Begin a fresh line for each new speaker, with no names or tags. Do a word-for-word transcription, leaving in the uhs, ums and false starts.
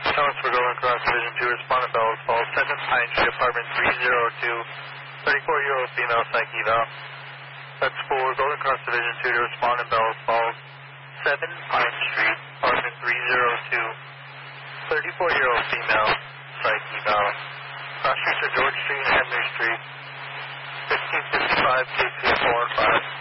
Thomas, we're going across Division two, responding Bellows Falls, seven Pine Street, apartment three oh two, thirty-four-year-old female psych eval. That's four, going across Division two to respond in Bellows Falls, seven Pine Street, apartment three oh two, thirty-four-year-old female psych eval. Cross streets are George Street and Henry Street, fifteen fifty-five K C four and five.